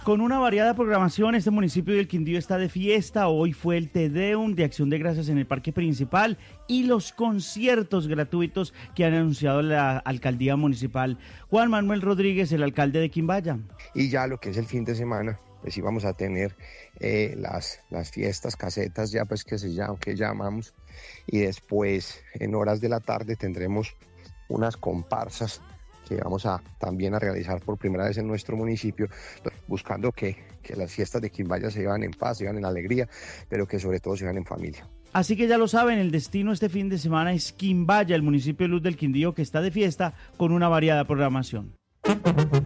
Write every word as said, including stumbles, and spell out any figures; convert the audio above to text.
Con una variada programación, este municipio del Quindío está de fiesta. Hoy fue el Te Deum de Acción de Gracias en el Parque Principal y los conciertos gratuitos que han anunciado la Alcaldía Municipal. Juan Manuel Rodríguez, el alcalde de Quimbaya. Y ya lo que es el fin de semana, pues íbamos a tener eh, las, las fiestas casetas ya pues que se llaman, que llamamos, y después en horas de la tarde tendremos unas comparsas que vamos a también a realizar por primera vez en nuestro municipio, buscando que, que las fiestas de Quimbaya se llevan en paz, se llevan en alegría, pero que sobre todo se llevan en familia. Así que ya lo saben, el destino este fin de semana es Quimbaya, el municipio de Luz del Quindío, que está de fiesta con una variada programación.